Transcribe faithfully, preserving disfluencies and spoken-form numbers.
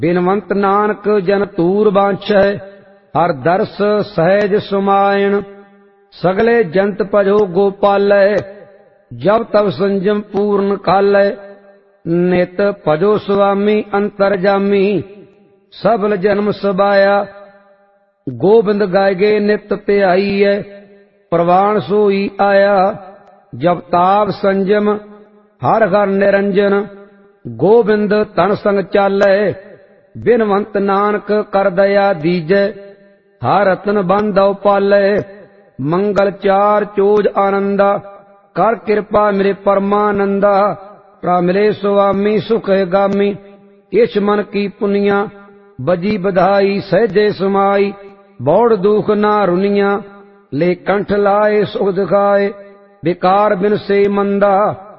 ਬਿਨਵੰਤ ਨਾਨਕ ਜਨ ਤੂਰ ਬਾਂਛੈ, ਹਰ ਦਰਸ ਸਹਿਜ ਸੁਮਾਇਣ। ਸਗਲੇ ਜੰਤ ਭਜੋ ਗੋਪਾਲੈ, ਜਬ ਤਬ ਸੰਜਮ ਪੂਰਨ ਕਾਲੈ। ਨਿਤ ਭਜੋ ਸੁਆਮੀ ਅੰਤਰਜਾਮੀ, ਸਬਲ ਜਨਮ ਸਬਾਇਆ। ਗੋਬਿੰਦ ਗਾਇਗੇ ਨਿਤ ਧਿਆਈਐ, ਪ੍ਰਵਾਣ ਸੋਈ ਆਇਆ। ਜਬ ਤਾਪ ਸੰਜਮ ਹਰ ਹਰ ਨਿਰੰਜਨ, ਗੋਬਿੰਦ ਤਨ ਸੰਗ ਚਾਲੈ। ਬਿਨਵੰਤ ਨਾਨਕ ਕਰ ਦਇਆ ਦੀਜੈ, ਹਰ ਰਤਨ ਬੰਧਿ ਪਾਲੈ। ਮੰਗਲ ਚਾਰ ਚੋਜ ਆਨੰਦਾ, ਕਰ ਕਿਰਪਾ ਮੇਰੇ ਪਰਮਾਨੰਦਾ। ਪ੍ਰਭ ਮਿਲੇ ਸੁਆਮੀ ਸੁਖ ਗਾਮੀ, ਇਸ ਮਨ ਕੀ ਪੁਨੀਆਂ। ਬਜੀ ਬਧਾਈ ਸਹਿਜੇ ਸਮਾਈ, ਬੌੜ ਦੁਖ ਨਾ ਰੁਨੀਆਂ। ਲੈ ਕੰਠ ਲਾਏ ਸੁਖ ਦਿਖਾਏ, ਵਿਕਾਰ ਬਿਨ ਸੇ ਮੰਦਾ।